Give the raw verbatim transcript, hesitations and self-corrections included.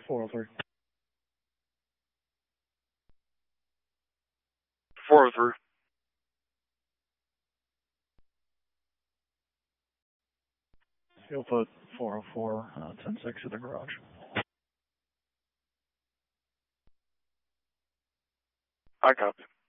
four oh three. four oh three. You'll put four oh four, uh, ten six at the garage. I copy.